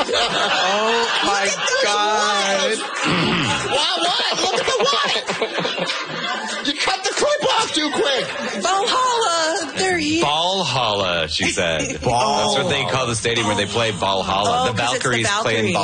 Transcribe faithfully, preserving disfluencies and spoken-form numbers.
Oh, my God. What? What? Look at the what? You cut the clip off too quick. Valhalla. They're here. Valhalla, she said. Ball. That's what they call the stadium where they play Valhalla. Oh, the 'cause it's the Valkyries play in Valkyries.